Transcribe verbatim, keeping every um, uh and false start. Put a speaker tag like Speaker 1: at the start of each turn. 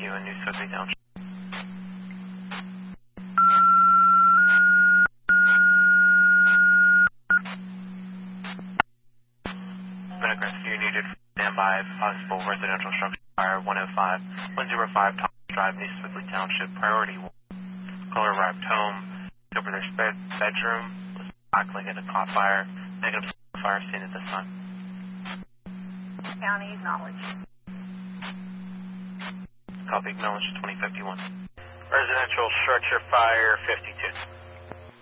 Speaker 1: Avenue in New Sudley Township. Medic rescue needed. Stand by. Possible residential structure fire one oh five, one oh five Thomas Drive, New Sudley Township. Priority one. Caller arrived home. Over their bed bedroom. Was black in a caught fire. Negative fire seen at this time.
Speaker 2: County acknowledged.
Speaker 1: Copy acknowledged twenty fifty-one.
Speaker 3: Residential structure fire fifty-two.